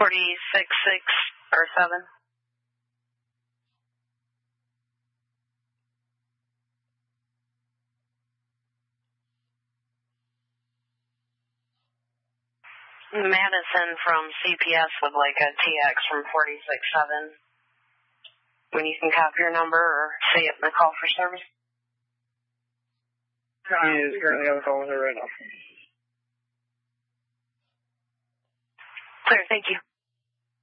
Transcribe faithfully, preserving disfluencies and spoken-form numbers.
forty-six six or seven. Madison from C P S would like a T X from forty-six seven. When you can copy your number or say it in the call for service. He is currently on the phone with her right now. Clear, thank you.